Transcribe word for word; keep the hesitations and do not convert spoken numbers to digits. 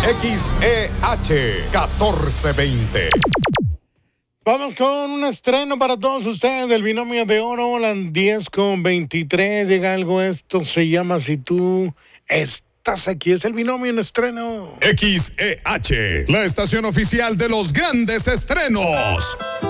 X E H catorce veinte. Vamos con un estreno para todos ustedes del Binomio de Oro, las diez con veintitrés. Llega algo, esto se llama Si tú estás aquí. Es el Binomio en estreno. X E H, la estación oficial de los grandes estrenos.